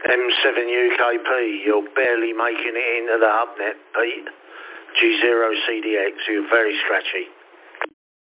M7UKP, you're barely making it into the hubnet, Pete. G0CDX, you're very scratchy.